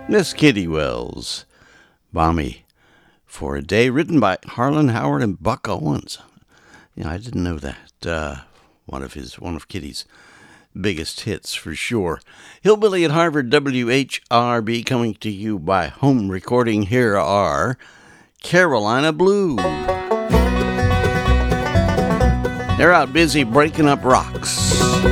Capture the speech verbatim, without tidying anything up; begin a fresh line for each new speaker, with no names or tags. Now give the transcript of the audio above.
Miss Kitty Wells, Balmy for a Day, written by Harlan Howard and Buck Owens. Yeah, I didn't know that. Uh, one of his, one of Kitty's biggest hits for sure. Hillbilly at Harvard, W H R B, coming to you by home recording. Here are Carolina Blue. They're out busy breaking up rocks.